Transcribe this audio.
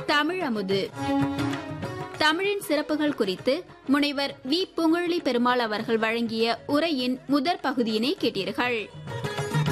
தமிழமுது. தமிழின் சிறப்புகள் குறித்து முனைவர் வி. புகழலி பெருமாள் அவர்கள் வழங்கிய உரையின் முதற் பகுதியினை கேட்டீர்கள்.